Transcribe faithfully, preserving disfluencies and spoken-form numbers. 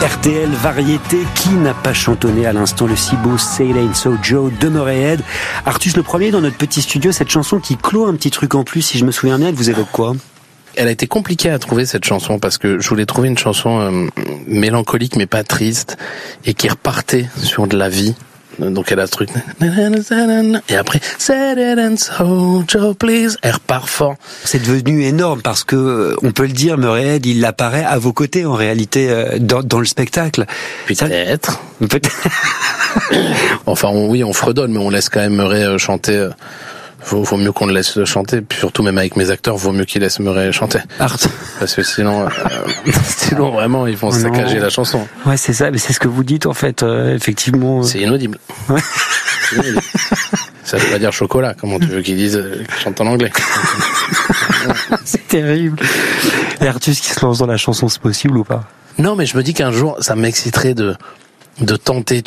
R T L Variété, qui n'a pas chantonné à l'instant le si beau Say It Ain't So Joe de Murray Head. Artus, le premier dans notre petit studio, cette chanson qui clôt un petit truc en plus, si je me souviens bien, elle vous évoque quoi ? Elle a été compliquée à trouver, cette chanson, parce que je voulais trouver une chanson euh, mélancolique mais pas triste et qui repartait sur de la vie. Donc elle a ce truc et après Say it ain't so Joe please, elle repart fort. C'est devenu énorme parce que on peut le dire, Murray Head, il apparaît à vos côtés en réalité euh, dans, dans le spectacle. Peut-être. Ça... Peut-être. Enfin on, oui, on fredonne, mais on laisse quand même Murray chanter. Euh, Vaut, vaut mieux qu'on le laisse chanter, puis surtout même avec mes acteurs, vaut mieux qu'ils laissent Murray chanter. Art. Parce que sinon, euh, sinon vraiment, ils vont oh saccager non. la chanson. Ouais, c'est ça, mais c'est ce que vous dites en fait, euh, effectivement. C'est inaudible. Ouais. C'est inaudible. Ça veut pas dire chocolat, comment tu veux qu'ils disent, qu'ils chantent en anglais. C'est terrible. Et Artus qui se lance dans la chanson, c'est possible ou pas ? Non, mais je me dis qu'un jour, ça m'exciterait de, de tenter.